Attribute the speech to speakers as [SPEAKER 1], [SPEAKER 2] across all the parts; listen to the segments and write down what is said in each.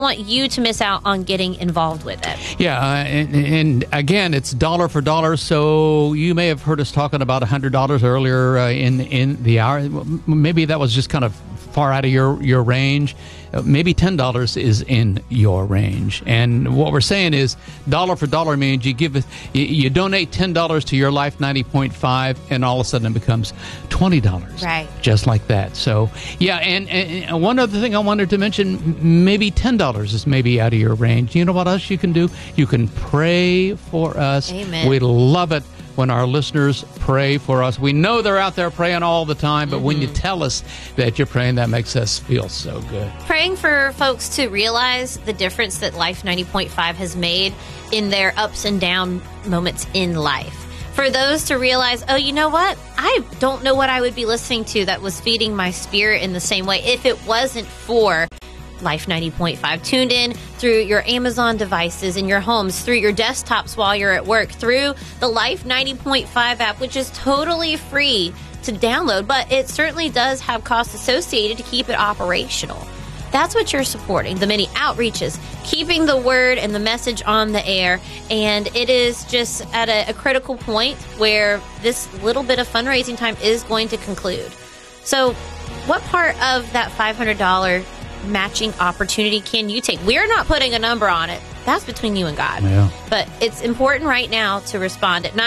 [SPEAKER 1] want you to miss out on getting involved with it.
[SPEAKER 2] Yeah, and again, it's dollar for dollar. So you may have heard us talking about $100 earlier in the hour. Maybe that was just kind of far out of your range. Maybe $10 is in your range. And what we're saying is dollar for dollar means you donate $10 to Your Life 90.5, and all of a sudden it becomes $20.
[SPEAKER 1] Right.
[SPEAKER 2] Just like that. So, yeah, and one other thing I wanted to mention, maybe $10 is maybe out of your range. You know what else you can do? You can pray for us.
[SPEAKER 1] Amen.
[SPEAKER 2] We love it when our listeners pray for us. We know they're out there praying all the time, but when you tell us that you're praying, that makes us feel so good.
[SPEAKER 1] Praying for folks to realize the difference that Life 90.5 has made in their ups and down moments in life. For those to realize, oh, you know what? I don't know what I would be listening to that was feeding my spirit in the same way if it wasn't for Life 90.5. Tuned in through your Amazon devices in your homes, through your desktops while you're at work, through the Life 90.5 app, which is totally free to download, but it certainly does have costs associated to keep it operational. That's what you're supporting, the many outreaches, keeping the word and the message on the air, and it is just at a critical point where this little bit of fundraising time is going to conclude. So what part of that $500 matching opportunity can you take? We're not putting a number on it. That's between you and God.
[SPEAKER 2] Yeah.
[SPEAKER 1] But it's important right now to respond at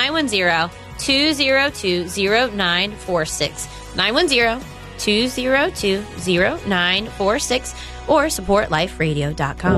[SPEAKER 1] 910-202-0946. 910-202-0946 or supportliferadio.com.